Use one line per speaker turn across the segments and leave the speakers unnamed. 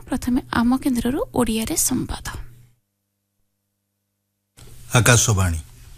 प्रथमे आम केन्द्रରୁ ओडियारे संवाद।
आकाशवाणी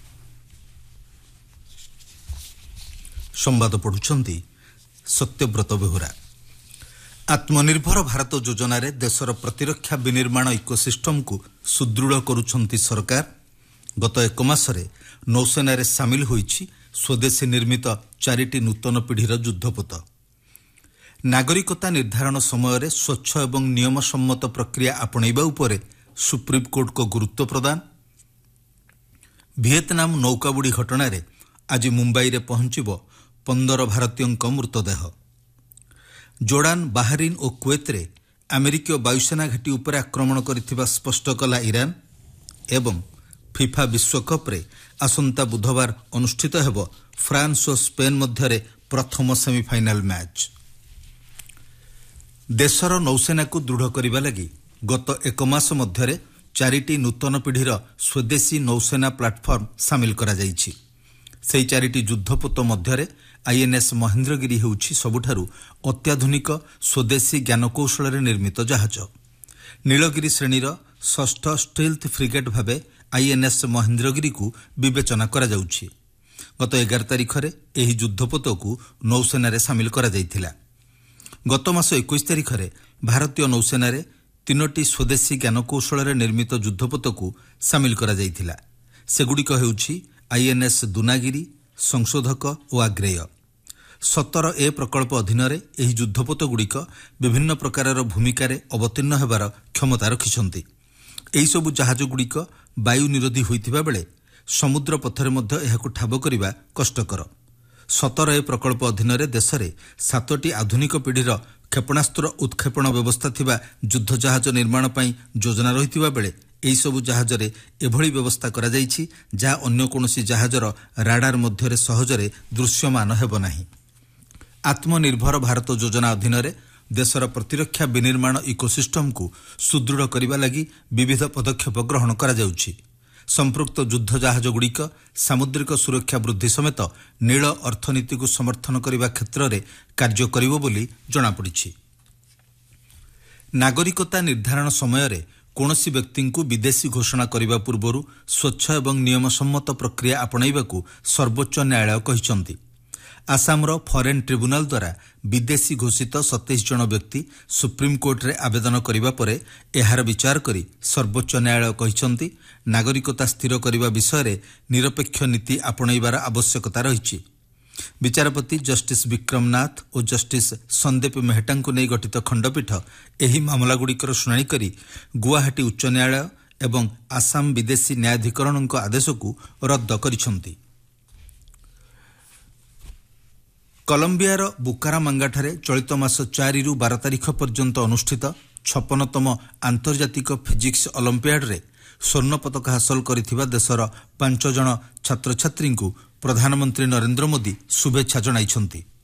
संवाद पढ़ुछंती सत्यव्रत बेहुरा। आत्मनिर्भर भारत योजन देशर प्रतिरक्षा विनिर्माण इकोसिस्टम को सुदृढ़ करुछंती सरकार। गत एक मासरे नौसेना सामिल होईछि स्वदेशी निर्मित 4टी नूतन पीढ़ीर युद्धपोत। नागरिकता निर्धारण समय स्वच्छ एवं नियमसम्मत प्रक्रिया आपणैबा उपरे सुप्रीमकोर्ट को गुरुत्व प्रदान। ଭିଏତନାମ ନୌକାବୁଡ଼ି ଘଟଣାରେ ଆଜି ମୁମ୍ବାଇରେ ପହଞ୍ଚିବ 15 ଭାରତୀୟଙ୍କ ମୃତଦେହ। ଜୋର୍ଡାନ, ବାହାରିନ୍ ଓ କୁଏତରେ ଆମେରିକୀୟ ବାୟୁସେନା ଘାଟି ଉପରେ ଆକ୍ରମଣ କରିଥିବା ସ୍ପଷ୍ଟ କଲା ଇରାନ। ଏବଂ ଫିଫା ବିଶ୍ୱକପ୍ରେ ଆସନ୍ତା ବୁଧବାର ଅନୁଷ୍ଠିତ ହେବ ଫ୍ରାନ୍ସ ଓ ସ୍ପେନ୍ ମଧ୍ୟରେ ପ୍ରଥମ ସେମିଫାଇନାଲ ମ୍ୟାଚ୍। ଦେଶର ନୌସେନାକୁ ଦୃଢ଼ କରିବା ଲାଗି ଗତ ଏକ ମାସ ମଧ୍ୟରେ 4ଟି ନୂତନ ପିଢ଼ିର ସ୍ୱଦେଶୀ ନୌସେନା ପ୍ଲାଟଫର୍ମ ସାମିଲ କରାଯାଇଛି। ସେହି 4ଟି ଯୁଦ୍ଧପୋତ ମଧ୍ୟରେ ଆଇଏନ୍ଏସ୍ ମହେନ୍ଦ୍ରଗିରି ହେଉଛି ସବୁଠାରୁ ଅତ୍ୟାଧୁନିକ ସ୍ୱଦେଶୀ ଜ୍ଞାନକୌଶଳରେ ନିର୍ମିତ ଜାହାଜ। ନୀଳଗିରି ଶ୍ରେଣୀର ଷଷ୍ଠ ଷ୍ଟିଲ୍ଥ ଫ୍ରିଗେଟ୍ ଭାବେ ଆଇଏନ୍ଏସ୍ ମହେନ୍ଦ୍ରଗିରିକୁ ବିବେଚନା କରାଯାଉଛି। ଗତ 11 ତାରିଖରେ ଏହି ଯୁଦ୍ଧପୋତକୁ ନୌସେନାରେ ସାମିଲ କରାଯାଇଥିଲା। ଗତ ମାସ 21 ତାରିଖରେ ଭାରତୀୟ ନୌସେନାରେ 3ଟି ସ୍ୱଦେଶୀ ଜ୍ଞାନକୌଶଳରେ ନିର୍ମିତ ଯୁଦ୍ଧପୋତକୁ ସାମିଲ କରାଯାଇଥିଲା। ସେଗୁଡ଼ିକ ହେଉଛି ଆଇଏନ୍ଏସ୍ ଦୁନାଗିରି, ସଂଶୋଧକ ଓ ଆଗ୍ରେୟ। 17A ପ୍ରକଳ୍ପ ଅଧୀନରେ ଏହି ଯୁଦ୍ଧପୋତଗୁଡ଼ିକ ବିଭିନ୍ନ ପ୍ରକାରର ଭୂମିକାରେ ଅବତୀର୍ଣ୍ଣ ହେବାର କ୍ଷମତା ରଖିଛନ୍ତି। ଏହିସବୁ ଜାହାଜଗୁଡ଼ିକ ବାୟୁ ନିରୋଧୀ ହୋଇଥିବା ବେଳେ ସମୁଦ୍ର ପଥରେ ମଧ୍ୟ ଏହାକୁ ଠାବ କରିବା କଷ୍ଟକର। 17A ପ୍ରକଳ୍ପ ଅଧୀନରେ ଦେଶରେ 7ଟି ଆଧୁନିକ ପିଢ଼ିର କ୍ଷେପଣାସ୍ତ୍ର ଉତ୍କ୍ଷେପଣ ବ୍ୟବସ୍ଥା ଥିବା ଯୁଦ୍ଧ ଜାହାଜ ନିର୍ମାଣ ପାଇଁ ଯୋଜନା ରହିଥିବା ବେଳେ ଏହିସବୁ ଜାହାଜରେ ଏଭଳି ବ୍ୟବସ୍ଥା କରାଯାଇଛି ଯାହା ଅନ୍ୟ କୌଣସି ଜାହାଜର ରାଡାର ମଧ୍ୟରେ ସହଜରେ ଦୃଶ୍ୟମାନ ହେବ ନାହିଁ। ଆତ୍ମନିର୍ଭର ଭାରତ ଯୋଜନା ଅଧୀନରେ ଦେଶର ପ୍ରତିରକ୍ଷା ବିନିର୍ମାଣ ଇକୋସିଷ୍ଟମକୁ ସୁଦୃଢ଼ କରିବା ଲାଗି ବିବିଧ ପଦକ୍ଷେପ ଗ୍ରହଣ କରାଯାଉଛି। ସମ୍ପୃକ୍ତ ଯୁଦ୍ଧ ଜାହାଜଗୁଡ଼ିକ ସାମୁଦ୍ରିକ ସୁରକ୍ଷା ବୃଦ୍ଧି ସମେତ ନୀଳ ଅର୍ଥନୀତିକୁ ସମର୍ଥନ କରିବା କ୍ଷେତ୍ରରେ କାର୍ଯ୍ୟ କରିବ ବୋଲି ଜଣାପଡ଼ିଛି। ନାଗରିକତା ନିର୍ଦ୍ଧାରଣ ସମୟରେ କୌଣସି ବ୍ୟକ୍ତିଙ୍କୁ ବିଦେଶୀ ଘୋଷଣା କରିବା ପୂର୍ବରୁ ସ୍ୱଚ୍ଛ ଏବଂ ନିୟମସମ୍ମତ ପ୍ରକ୍ରିୟା ଆପଣାଇବାକୁ ସର୍ବୋଚ୍ଚ ନ୍ୟାୟାଳୟ କହିଛନ୍ତି। ଆସାମର ଫରେନ୍ ଟ୍ରିବ୍ୟୁନାଲ ଦ୍ୱାରା ବିଦେଶୀ ଘୋଷିତ 27 ଜଣ ବ୍ୟକ୍ତି ସୁପ୍ରିମକୋର୍ଟରେ ଆବେଦନ କରିବା ପରେ ଏହାର ବିଚାର କରି ସର୍ବୋଚ୍ଚ ନ୍ୟାୟାଳୟ କହିଛନ୍ତି ନାଗରିକତା ସ୍ଥିର କରିବା ବିଷୟରେ ନିରପେକ୍ଷ ନୀତି ଆପଣାଇବାର ଆବଶ୍ୟକତା ରହିଛି। ବିଚାରପତି ଜଷ୍ଟିସ୍ ବିକ୍ରମ ନାଥ ଓ ଜଷ୍ଟିସ୍ ସନ୍ଦୀପ ମେହେଟ୍ଟାଙ୍କୁ ନେଇ ଗଠିତ ଖଣ୍ଡପୀଠ ଏହି ମାମଲାଗୁଡ଼ିକର ଶୁଣାଣି କରି ଗୁଆହାଟୀ ଉଚ୍ଚ ନ୍ୟାୟାଳୟ ଏବଂ ଆସାମ ବିଦେଶୀ ନ୍ୟାୟାଧିକରଣଙ୍କ ଆଦେଶକୁ ରଦ୍ଦ କରିଛନ୍ତି। କଲମ୍ବିଆର ବୁକାରାମାଙ୍ଗାଠାରେ ଚଳିତ ମାସ 4ରୁ 12 ତାରିଖ ପର୍ଯ୍ୟନ୍ତ ଅନୁଷ୍ଠିତ 56ତମ ଆନ୍ତର୍ଜାତିକ ଫିଜିକ୍ସ ଅଲମ୍ପିଆଡରେ ସ୍ୱର୍ଣ୍ଣ ପଦକ ହାସଲ କରିଥିବା ଦେଶର 5 ଜଣ ଛାତ୍ରଛାତ୍ରୀଙ୍କୁ ପ୍ରଧାନମନ୍ତ୍ରୀ ନରେନ୍ଦ୍ର ମୋଦି ଶୁଭେଚ୍ଛା ଜଣାଇଛନ୍ତି।